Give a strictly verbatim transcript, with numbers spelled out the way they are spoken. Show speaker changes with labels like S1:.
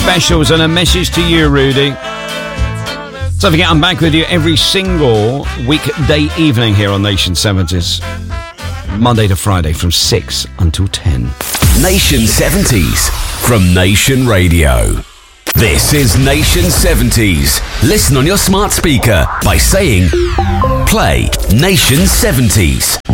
S1: specials and a message to you, Rudy. Don't forget, I'm back with you every single weekday evening here on Nation seventies. Monday to Friday from six until ten.
S2: Nation seventies from Nation Radio. This is Nation seventies. Listen on your smart speaker by saying, play Nation seventies.